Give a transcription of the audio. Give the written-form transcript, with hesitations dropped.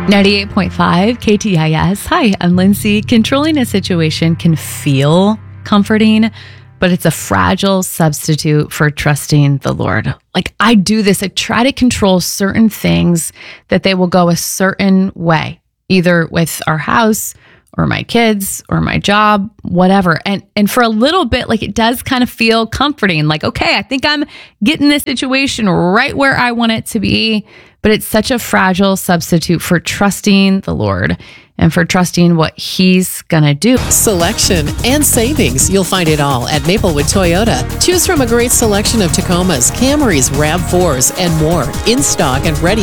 98.5 KTIS. Hi, I'm Lindsay. Controlling a situation can feel comforting, but it's a fragile substitute for trusting the Lord. Like I do this, I try to control certain things that they will go a certain way, either with our house or my kids or my job, whatever. And for a little bit, like it does kind of feel comforting. Like, okay, I think I'm getting this situation right where I want it to be. But it's such a fragile substitute for trusting the Lord and for trusting what He's gonna do. Selection and savings. You'll find it all at Maplewood Toyota. Choose from a great selection of Tacomas, Camrys, RAV4s, and more in stock and ready